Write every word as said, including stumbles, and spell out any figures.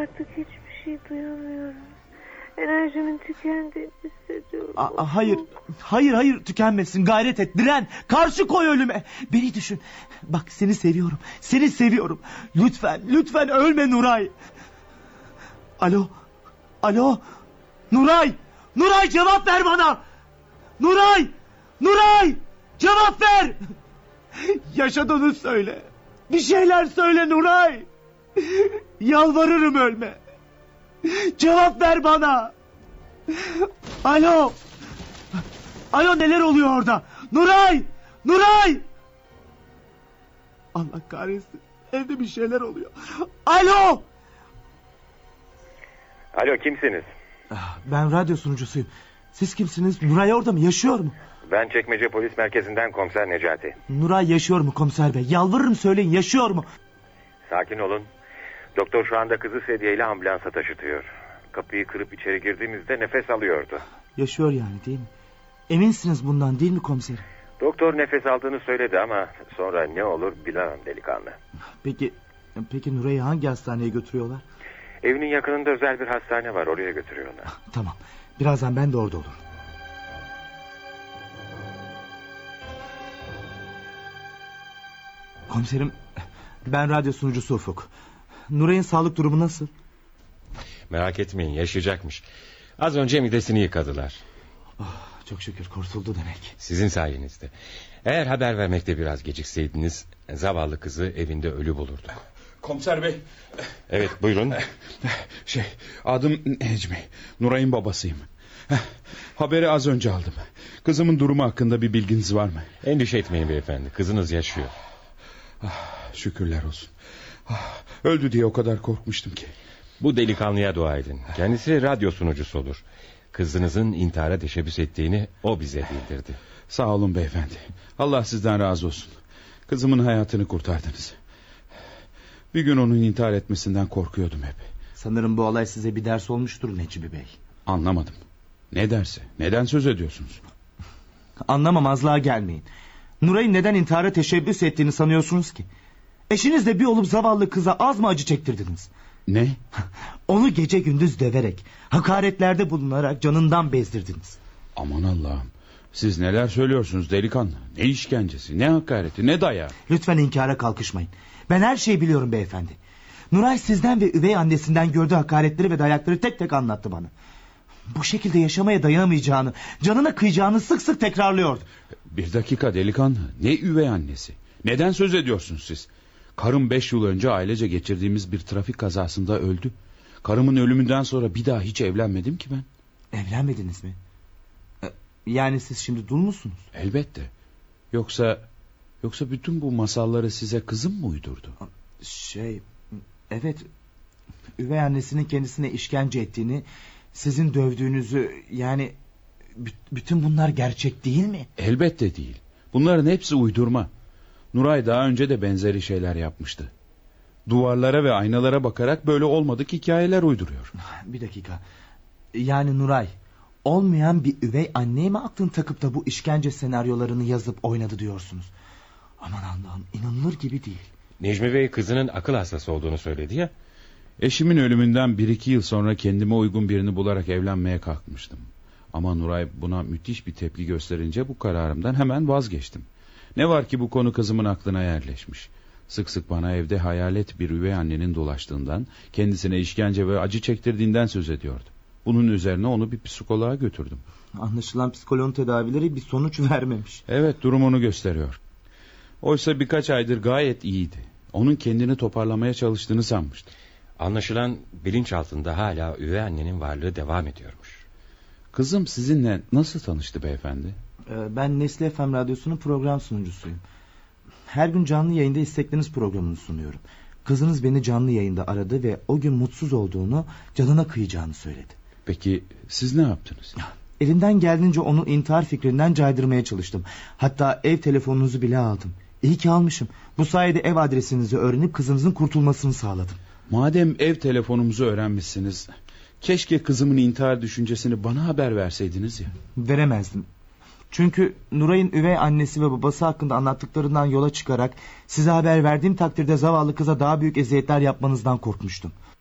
Artık hiçbir şey duyamıyorum. Enerjimin tükendiğini hissediyorum. A- hayır, hayır, hayır tükenmesin. Gayret et, diren. Karşı koy ölüme. Beni düşün. Bak seni seviyorum. Seni seviyorum. Lütfen, lütfen ölme Nuray. Alo, alo. Nuray, Nuray cevap ver bana. Nuray, Nuray cevap ver. Yaşadığını söyle. Bir şeyler söyle Nuray. Yalvarırım ölme. Cevap ver bana. Alo. Alo neler oluyor orada? Nuray! Nuray! Allah kahretsin. Evde bir şeyler oluyor. Alo! Alo, kimsiniz? Ben radyo sunucusuyum. Siz kimsiniz? Nuray orada mı? Yaşıyor mu? Ben Çekmece Polis Merkezi'nden komiser Necati. Nuray yaşıyor mu komiser bey? Yalvarırım söyleyin, yaşıyor mu? Sakin olun. Doktor şu anda kızı sedyeyle ambulansa taşıtıyor. Kapıyı kırıp içeri girdiğimizde nefes alıyordu. Yaşıyor yani değil mi? Eminsiniz bundan değil mi komiserim? Doktor nefes aldığını söyledi ama sonra ne olur bilemem delikanlı. Peki, peki Nuray'ı hangi hastaneye götürüyorlar? Evinin yakınında özel bir hastane var, oraya götürüyorlar. Tamam, birazdan ben de orada olurum. Komiserim, ben radyo sunucusu Ufuk. Nuray'ın sağlık durumu nasıl? Merak etmeyin, yaşayacakmış. Az önce midesini yıkadılar. Oh, çok şükür kurtuldu demek. Sizin sayenizde. Eğer haber vermekte biraz gecikseydiniz zavallı kızı evinde ölü bulurduk. Komiser bey. Evet, buyurun. Şey, adım Necmi. Nuray'ın babasıyım. Haberi az önce aldım. Kızımın durumu hakkında bir bilginiz var mı? Endişe etmeyin beyefendi, kızınız yaşıyor. Ah, şükürler olsun. Ah, öldü diye o kadar korkmuştum ki. Bu delikanlıya dua edin. Kendisi radyo sunucusu olur. Kızınızın intihara teşebbüs ettiğini o bize bildirdi. Sağ olun beyefendi. Allah sizden razı olsun. Kızımın hayatını kurtardınız. Bir gün onun intihar etmesinden korkuyordum hep. Sanırım bu olay size bir ders olmuştur Necmi Bey. Anlamadım. Ne dersi? Neden söz ediyorsunuz? Anlamamazlığa gelmeyin. Nuray'ın neden intihara teşebbüs ettiğini sanıyorsunuz ki? Eşinizle bir olup zavallı kıza az mı acı çektirdiniz? Ne? Onu gece gündüz döverek, hakaretlerde bulunarak canından bezdirdiniz. Aman Allah'ım. Siz neler söylüyorsunuz delikanlı? Ne işkencesi, ne hakareti, ne dayağı? Lütfen inkara kalkışmayın. Ben her şeyi biliyorum beyefendi. Nuray sizden ve üvey annesinden gördüğü hakaretleri ve dayakları tek tek anlattı bana. Bu şekilde yaşamaya dayanamayacağını, canına kıyacağını sık sık tekrarlıyordu. Bir dakika delikanlı. Ne üvey annesi? Neden söz ediyorsunuz siz? Karım beş yıl önce ailece geçirdiğimiz bir trafik kazasında öldü. Karımın ölümünden sonra bir daha hiç evlenmedim ki ben. Evlenmediniz mi? Yani siz şimdi dul musunuz? Elbette. Yoksa yoksa bütün bu masalları size kızım mı uydurdu? Şey, evet. Üvey annesinin kendisine işkence ettiğini, sizin dövdüğünüzü, yani b- bütün bunlar gerçek değil mi? Elbette değil. Bunların hepsi uydurma. Nuray daha önce de benzeri şeyler yapmıştı. Duvarlara ve aynalara bakarak böyle olmadık hikayeler uyduruyor. Bir dakika. Yani Nuray olmayan bir üvey anneye mi aklını takıp da bu işkence senaryolarını yazıp oynadı diyorsunuz? Aman Allah'ım, inanılır gibi değil. Necmi Bey kızının akıl hastası olduğunu söyledi ya. Eşimin ölümünden bir iki yıl sonra kendime uygun birini bularak evlenmeye kalkmıştım. Ama Nuray buna müthiş bir tepki gösterince bu kararımdan hemen vazgeçtim. Ne var ki bu konu kızımın aklına yerleşmiş. Sık sık bana evde hayalet bir üvey annenin dolaştığından, kendisine işkence ve acı çektirdiğinden söz ediyordu. Bunun üzerine onu bir psikoloğa götürdüm. Anlaşılan psikoloğun tedavileri bir sonuç vermemiş. Evet, durumunu gösteriyor. Oysa birkaç aydır gayet iyiydi. Onun kendini toparlamaya çalıştığını sanmıştım. Anlaşılan bilinçaltında hala üvey annenin varlığı devam ediyormuş. Kızım sizinle nasıl tanıştı beyefendi? Ee, ben Nesli F M Radyosu'nun program sunucusuyum. Her gün canlı yayında istekleriniz programını sunuyorum. Kızınız beni canlı yayında aradı ve o gün mutsuz olduğunu, canına kıyacağını söyledi. Peki siz ne yaptınız? Elimden geldiğince onu intihar fikrinden caydırmaya çalıştım. Hatta ev telefonunuzu bile aldım. İyi ki almışım. Bu sayede ev adresinizi öğrenip kızınızın kurtulmasını sağladım. Madem ev telefonumuzu öğrenmişsiniz, keşke kızımın intihar düşüncesini bana haber verseydiniz ya. Veremezdim. Çünkü Nuray'ın üvey annesi ve babası hakkında anlattıklarından yola çıkarak size haber verdiğim takdirde zavallı kıza daha büyük eziyetler yapmanızdan korkmuştum.